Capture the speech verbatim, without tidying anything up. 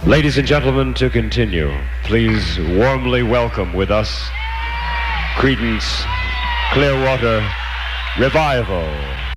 Ladies and gentlemen, to continue, please warmly welcome with us Creedence Clearwater Revival.